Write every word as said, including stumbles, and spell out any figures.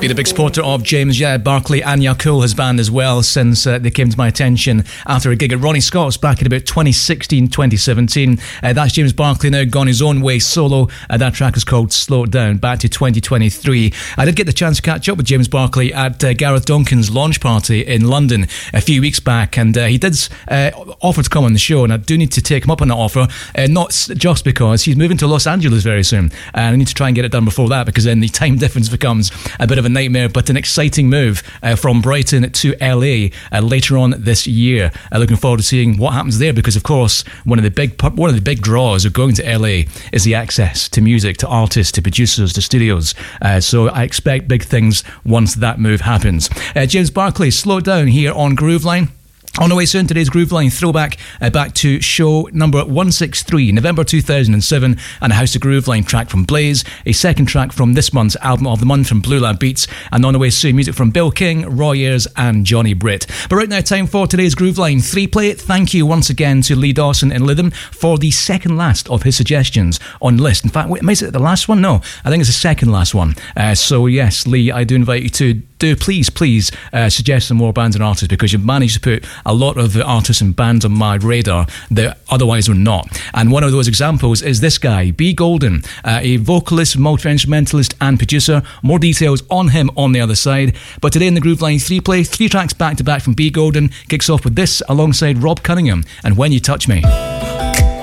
Been a big supporter of James yeah, Barclay and Yakul, his band as well, since uh, they came to my attention after a gig at Ronnie Scott's back in about twenty sixteen twenty seventeen. Uh, that's James Barclay now gone his own way solo. Uh, that track is called Slow It Down, back to twenty twenty-three. I did get the chance to catch up with James Barclay at uh, Gareth Duncan's launch party in London a few weeks back, and uh, he did uh, offer to come on the show, and I do need to take him up on that offer, uh, not just because he's moving to Los Angeles very soon, and I need to try and get it done before that, because then the time difference becomes a bit of a nightmare, but an exciting move uh, from Brighton to L A uh, later on this year. Uh, looking forward to seeing what happens there, because of course one of the big one of the big draws of going to L A is the access to music, to artists, to producers, to studios. Uh, so I expect big things once that move happens. Uh, James Barclay, Slow It Down here on Grooveline. On the way soon, today's Grooveline throwback uh, back to show number one sixty-three, November two thousand seven, and a House of Grooveline track from Blaze, a second track from this month's Album of the Month from Blue Lab Beats, and on the way soon, music from Bill King, Roy Ayers and Johnny Britt. But right now, time for today's Grooveline three play. Thank you once again to Lee Dawson in Lytham for the second last of his suggestions on the list. In fact, wait, is it the last one? No, I think it's the second last one. Uh, so yes, Lee, I do invite you to do please, please uh, suggest some more bands and artists, because you've managed to put a lot of artists and bands on my radar that otherwise were not. And one of those examples is this guy, B. Golden, uh, a vocalist, multi-instrumentalist and producer. More details on him on the other side. But today in the Grooveline three play, three tracks back to back from B. Golden, kicks off with this alongside Rob Cunningham and When You Touch Me.